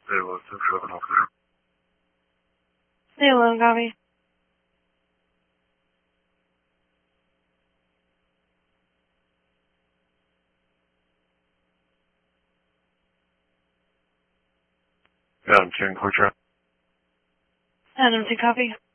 Layla 611 officer. Layla, copy. Adam 10, clear track. Adam 10, copy.